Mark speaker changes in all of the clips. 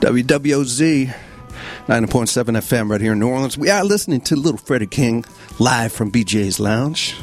Speaker 1: WWOZ 90.7 FM right here in New Orleans. We are listening to Little Freddie King live from BJ's Lounge.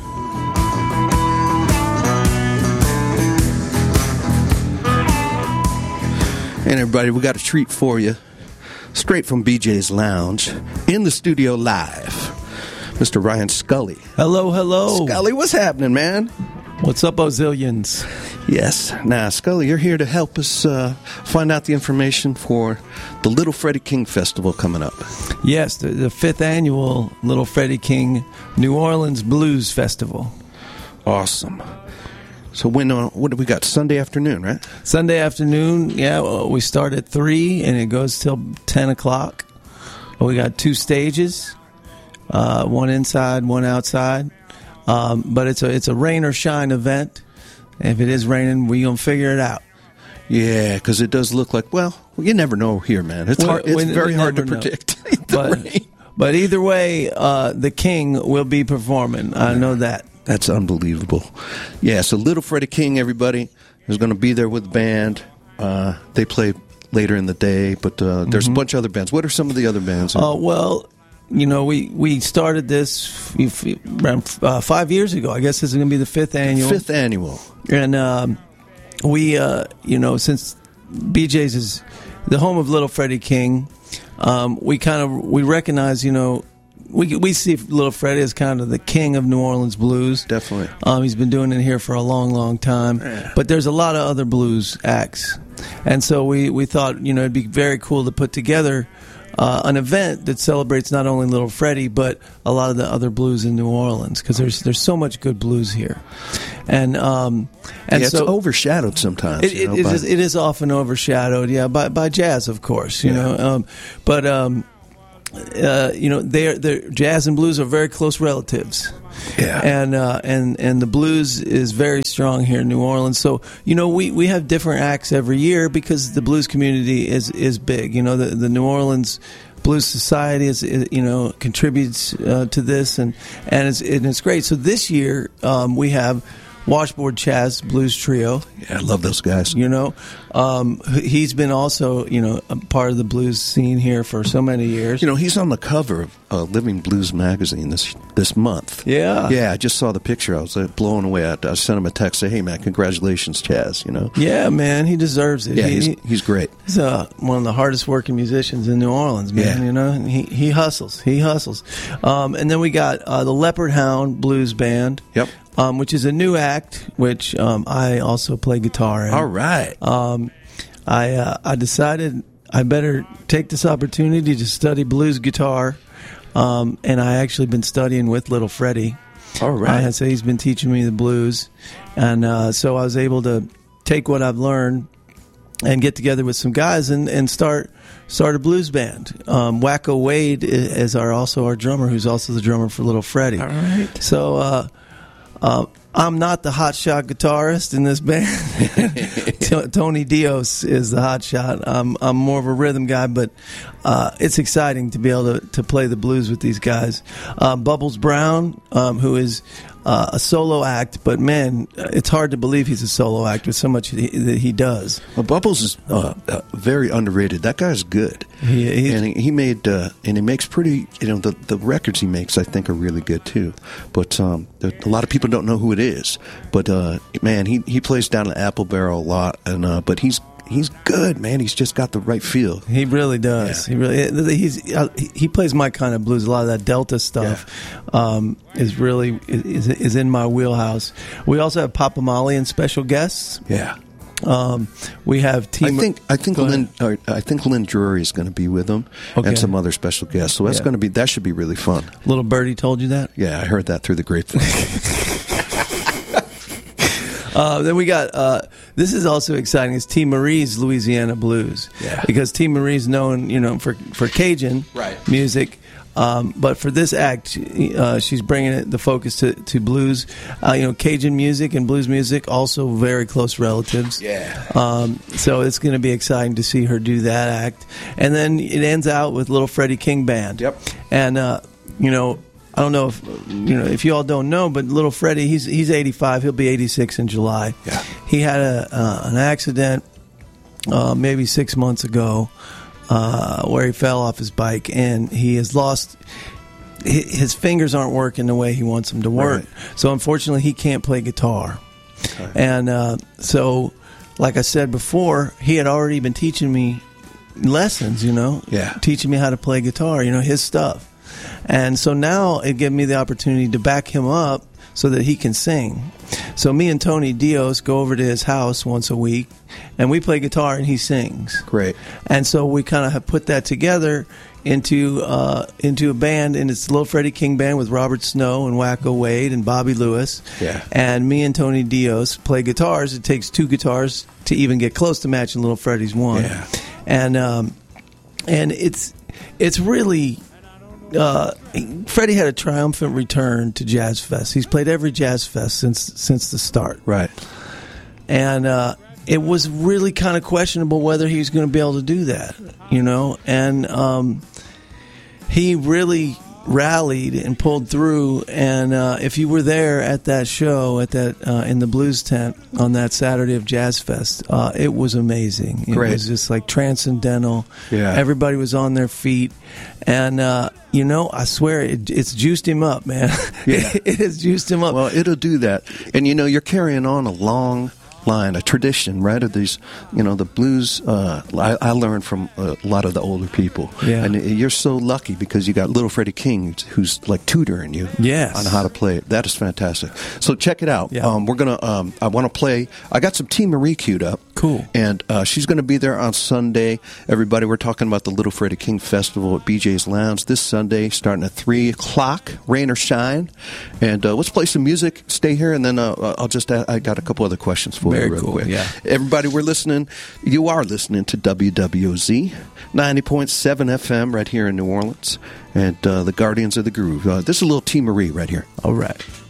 Speaker 1: And everybody, we got a treat for you. Straight from BJ's Lounge. In the studio live, Mr. Ryan Scully.
Speaker 2: Hello, hello.
Speaker 1: Scully, what's happening, man?
Speaker 2: What's up, Ozillions?
Speaker 1: Yes. Now, Scully, you're here to help us find out the information for the Little Freddie King Festival coming up.
Speaker 2: Yes, the fifth annual Little Freddie King New Orleans Blues Festival.
Speaker 1: Awesome. So when what do we got? Sunday afternoon, right?
Speaker 2: Sunday afternoon, yeah. Well, we start at 3 and it goes till 10 o'clock. We got 2 stages, one inside, one outside. But it's a rain or shine event. If it is raining, we're going to figure it out.
Speaker 1: Yeah, because it does look like, well, you never know here, man. It's hard. It's very hard to predict.
Speaker 2: But either way, the King will be performing. I know that.
Speaker 1: That's unbelievable. Yeah, so Little Freddie King, everybody, is going to be there with the band. They play later in the day, but there's a bunch of other bands. What are some of the other bands?
Speaker 2: Well, you know, we started this around 5 years ago. I guess this is going to be the fifth annual.
Speaker 1: Fifth annual.
Speaker 2: And we, you know, since BJ's is the home of Little Freddie King, we recognize, you know, we see Little Freddie as kind of the king of New Orleans blues.
Speaker 1: Definitely.
Speaker 2: He's been doing it here for a long, long time.
Speaker 1: Yeah.
Speaker 2: But there's a lot of other blues acts. And so we thought, you know, it'd be very cool to put together an event that celebrates not only Little Freddie, but a lot of the other blues in New Orleans, because there's so much good blues here. And
Speaker 1: it's
Speaker 2: so
Speaker 1: overshadowed sometimes.
Speaker 2: It is often overshadowed, yeah, by jazz, of course, you know. You know, they're jazz and blues are very close relatives.
Speaker 1: Yeah.
Speaker 2: And the blues is very strong here in New Orleans. So, you know, we have different acts every year because the blues community is big. You know, the New Orleans Blues Society is you know, contributes to this and it's great. So this year we have Washboard Chaz Blues Trio.
Speaker 1: Yeah, I love those guys.
Speaker 2: You know, he's been also, you know, a part of the blues scene here for so many years.
Speaker 1: You know, he's on the cover of Living Blues magazine this month.
Speaker 2: Yeah.
Speaker 1: Yeah, I just saw the picture. I was blown away. I sent him a text, say, hey, man, congratulations, Chaz, you know.
Speaker 2: Yeah, man, he deserves it.
Speaker 1: Yeah, he's great.
Speaker 2: He's one of the hardest working musicians in New Orleans, man.
Speaker 1: Yeah.
Speaker 2: You know, he hustles. He hustles. And then we got the Leopard Hound Blues Band.
Speaker 1: Yep.
Speaker 2: Which is a new act, which I also play guitar in.
Speaker 1: All right.
Speaker 2: I decided I better take this opportunity to study blues guitar, and I actually been studying with Little Freddie.
Speaker 1: All right.
Speaker 2: So he's been teaching me the blues, and so I was able to take what I've learned and get together with some guys and start a blues band. Wacko Wade is also our drummer, who's also the drummer for Little Freddie.
Speaker 1: All right.
Speaker 2: So I'm not the hotshot guitarist in this band. Tony Dios is the hotshot. I'm more of a rhythm guy, but it's exciting to be able to play the blues with these guys. Bubbles Brown, who is a solo act, but man, it's hard to believe he's a solo act with so much that he does.
Speaker 1: Well, Bubbles is very underrated. That guy's good. He makes pretty, you know, the records he makes, I think, are really good too. But a lot of people don't know who it is. But man, he plays down at Apple Barrel a lot, and but he's good, man. He's just got the right feel.
Speaker 2: He really does.
Speaker 1: Yeah.
Speaker 2: He plays my kind of blues. A lot of that Delta stuff is really is in my wheelhouse. We also have Papa Molly and special guests.
Speaker 1: Yeah.
Speaker 2: We have team.
Speaker 1: I think Lynn Drury is going to be with them, and some other special guests. So that's that should be really fun.
Speaker 2: Little Birdie told you that?
Speaker 1: Yeah, I heard that through the grapevine.
Speaker 2: Then we got this is also exciting. It's T. Marie's Louisiana Blues.
Speaker 1: Yeah.
Speaker 2: Because T. Marie's known, you know, for Cajun music. But for this act, she's bringing the focus to blues. You know, Cajun music and blues music, also very close relatives.
Speaker 1: Yeah.
Speaker 2: So it's going to be exciting to see her do that act. And then it ends out with Little Freddie King Band.
Speaker 1: Yep.
Speaker 2: And, you know, I don't know if you all don't know, but Little Freddie, he's 85. He'll be 86 in July.
Speaker 1: Yeah.
Speaker 2: He had an accident maybe 6 months ago where he fell off his bike, and he has lost. His fingers aren't working the way he wants them to work. Right. So unfortunately, he can't play guitar. Okay. And so, like I said before, he had already been teaching me lessons, teaching me how to play guitar, his stuff. And so now it gave me the opportunity to back him up so that he can sing. So me and Tony Dios go over to his house once a week, and we play guitar and he sings.
Speaker 1: Great.
Speaker 2: And so we kind of have put that together into a band, and it's the Little Freddie King Band with Robert Snow and Wacko Wade and Bobby Lewis.
Speaker 1: Yeah.
Speaker 2: And me and Tony Dios play guitars. It takes 2 guitars to even get close to matching Little Freddie's one.
Speaker 1: Yeah.
Speaker 2: And it's really. Freddie had a triumphant return to Jazz Fest. He's played every Jazz Fest since the start.
Speaker 1: Right.
Speaker 2: And it was really kind of questionable whether he was going to be able to do that, And he really rallied and pulled through. And if you were there at that show in the Blues Tent on that Saturday of Jazz Fest, it was amazing.
Speaker 1: Great.
Speaker 2: It was just like transcendental.
Speaker 1: Yeah.
Speaker 2: Everybody was on their feet, and I swear it's juiced him up, man.
Speaker 1: Yeah.
Speaker 2: It has juiced him up.
Speaker 1: Well, it'll do that, and you're carrying on a long line, a tradition, right, of these, the blues. I learned from a lot of the older people.
Speaker 2: Yeah.
Speaker 1: And you're so lucky because you got Little Freddie King who's like tutoring you on how to play it. That is fantastic. So check it out.
Speaker 2: Yeah.
Speaker 1: We're going to, I want to play, I got some Team Marie queued up.
Speaker 2: Cool.
Speaker 1: And she's going to be there on Sunday. Everybody, we're talking about the Little Freddie King Festival at BJ's Lounge this Sunday, starting at 3 o'clock, rain or shine. And let's play some music, stay here, and then I got a couple other questions for you.
Speaker 2: Very
Speaker 1: real
Speaker 2: cool.
Speaker 1: quick.
Speaker 2: Yeah.
Speaker 1: Everybody, you are listening to WWOZ 90.7 FM right here in New Orleans, and the Guardians of the Groove. This is a little Team Marie right here.
Speaker 2: All right.